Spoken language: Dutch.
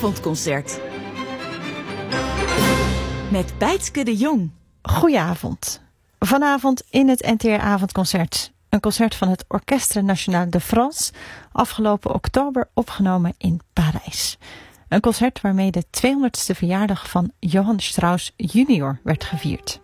avondconcert. Met Bijtske de Jong. Goedenavond. Vanavond in het NTR-avondconcert. Een concert van het Orchestre National de France, afgelopen oktober opgenomen in Parijs. Een concert waarmee de 200ste verjaardag van Johann Strauss junior werd gevierd.